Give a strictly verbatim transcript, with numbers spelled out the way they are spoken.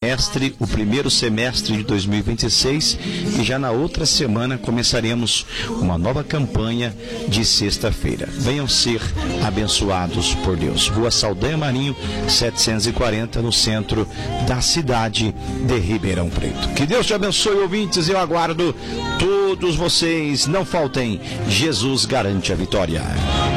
semestre, o primeiro semestre de dois mil e vinte e seis, e já na outra semana começaremos uma nova campanha de sexta-feira. Venham ser abençoados por Deus. Rua Saldanha Marinho, setecentos e quarenta, no centro da cidade de Ribeirão Preto. Que Deus te abençoe, ouvintes. Eu aguardo todos vocês. Não faltem. Jesus garante a vitória.